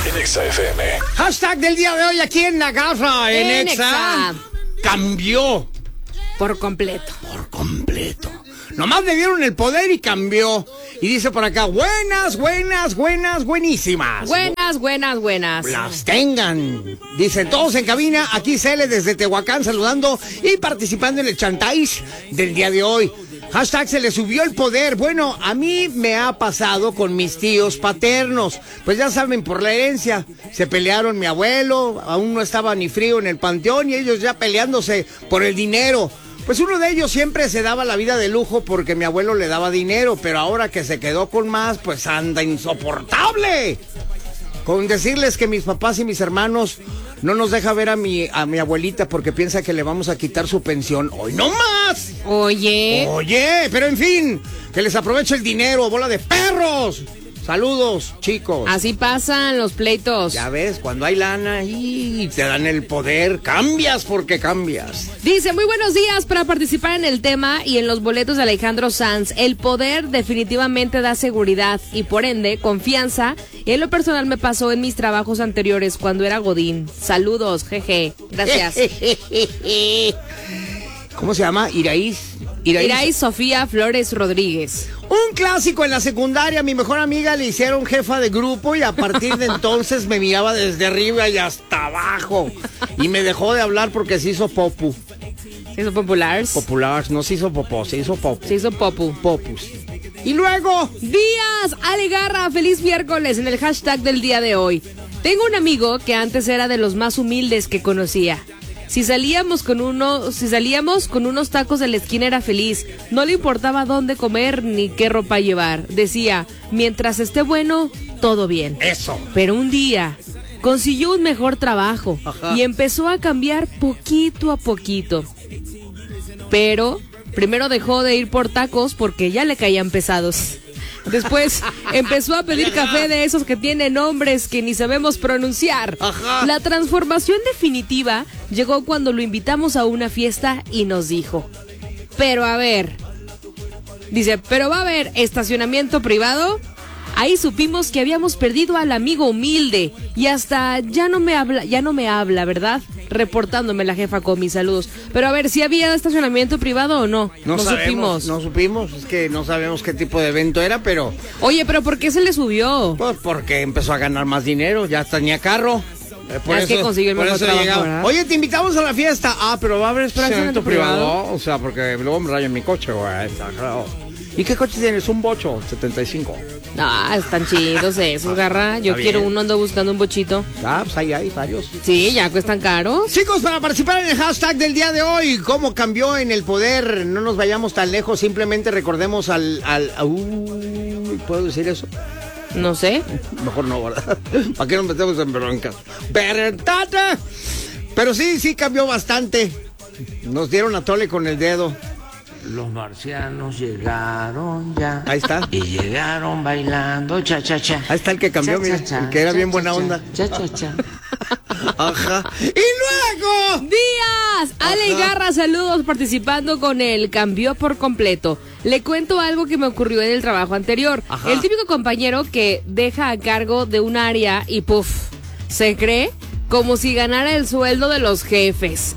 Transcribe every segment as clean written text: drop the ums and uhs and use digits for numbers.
en Exa FM. Hashtag del día de hoy aquí en La Garra, en Exa. Cambió. Por completo. Por completo. Nomás le dieron el poder y cambió. Y dice por acá, buenas, buenísimas. Buenas. Las tengan. Dicen todos en cabina, aquí Cele desde Tehuacán saludando y participando en el chantage del día de hoy. Hashtag se le subió el poder. Bueno, a mí me ha pasado con mis tíos paternos. Pues ya saben, por la herencia. Se pelearon mi abuelo, aún no estaba ni frío en el panteón y ellos ya peleándose por el dinero. Pues uno de ellos siempre se daba la vida de lujo porque mi abuelo le daba dinero, pero ahora que se quedó con más, pues anda insoportable. Con decirles que mis papás y mis hermanos no nos deja ver a mi abuelita porque piensa que le vamos a quitar su pensión. ¡Hoy no más! Oye, pero en fin, que les aproveche el dinero, bola de perros. Saludos, chicos. así pasan los pleitos. Ya ves, cuando hay lana y te dan el poder, cambias porque cambias. Dice, muy buenos días para participar en el tema y en los boletos de Alejandro Sanz. El poder definitivamente da seguridad y por ende confianza. En lo personal me pasó en mis trabajos anteriores cuando era godín. Saludos, jeje. Gracias. ¿Cómo se llama? Iraíz Sofía Flores Rodríguez. Un clásico en la secundaria, mi mejor amiga le hicieron jefa de grupo y a partir de entonces me miraba desde arriba y hasta abajo. Y me dejó de hablar porque se hizo popu. ¿Se hizo popular? Popular, no se hizo popó, se hizo popu. Se hizo popu. Popus. Y luego... Díaz, Ale Garra, feliz miércoles en el hashtag del día de hoy. Tengo un amigo que antes era de los más humildes que conocía. Si salíamos con unos tacos de la esquina era feliz. No le importaba dónde comer ni qué ropa llevar. Decía, mientras esté bueno, todo bien. Eso. Pero un día consiguió un mejor trabajo. Ajá. Y empezó a cambiar poquito a poquito. Pero primero dejó de ir por tacos porque ya le caían pesados. Después empezó a pedir café de esos que tienen nombres que ni sabemos pronunciar. Ajá. La transformación definitiva llegó cuando lo invitamos a una fiesta y nos dijo, pero a ver, dice, ¿pero va a haber estacionamiento privado? Ahí supimos que habíamos perdido al amigo humilde y hasta ya no me habla, ¿verdad? Reportándome la jefa con mis saludos. Pero a ver, ¿si había estacionamiento privado o no? No supimos. No supimos, es que no sabemos qué tipo de evento era, pero... Oye, ¿pero por qué se le subió? Pues porque empezó a ganar más dinero, ya tenía carro. Es que consiguió el mejor trabajo, ¿verdad? Oye, te invitamos a la fiesta. Ah, pero va a haber estacionamiento ¿Estacionamiento privado. O sea, porque luego me rayan mi coche, güey. Está claro. ¿Y qué coche tienes? Un bocho, 75. Ah, están chidos esos, Garra. Yo Está quiero bien. uno, ando buscando un bochito. Ah, pues ahí hay varios. Sí, ya cuestan caros. Chicos, para participar en el hashtag del día de hoy, ¿cómo cambió en el poder? No nos vayamos tan lejos, simplemente recordemos ¿puedo decir eso? No sé. Mejor no, ¿verdad? ¿Para qué nos metemos en broncas? ¿Verdad? Pero sí cambió bastante. Nos dieron a tole con el dedo. Los marcianos llegaron ya. Ahí está. Y llegaron bailando cha cha cha. Ahí está el que cambió, Cha, mira, cha, cha, el que era cha, bien cha, buena cha, onda. Cha cha cha. Ajá. Y luego... Díaz, Ale Garra, saludos participando con el Cambió por completo. Le cuento algo que me ocurrió en el trabajo anterior. Ajá. El típico compañero que deja a cargo de un área y puff, se cree como si ganara el sueldo de los jefes.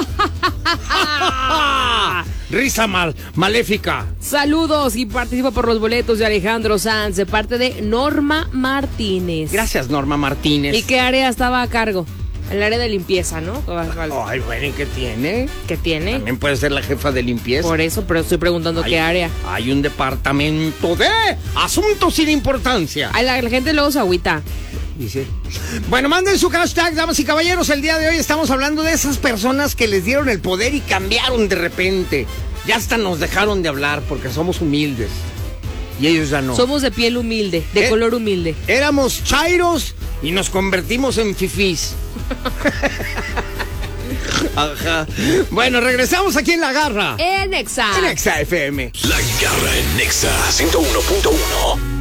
Risa maléfica. Saludos y participo por los boletos de Alejandro Sanz de parte de Norma Martínez. Gracias, Norma Martínez. ¿Y qué área estaba a cargo? El área de limpieza, ¿no? Ay, bueno, ¿y qué tiene? ¿Qué tiene? También puede ser la jefa de limpieza. Por eso, pero estoy preguntando qué área. Hay un departamento de asuntos sin importancia. Ay, la gente luego se agüita. Dice. Bueno, manden su hashtag, damas y caballeros. El día de hoy estamos hablando de esas personas que les dieron el poder y cambiaron de repente. Ya hasta nos dejaron de hablar porque somos humildes. Y ellos ya no. Somos de piel humilde, de color humilde. Éramos chairos y nos convertimos en fifís. Ajá. Bueno, regresamos aquí en La Garra. En Exa. En Exa FM. La Garra en Exa 101.1.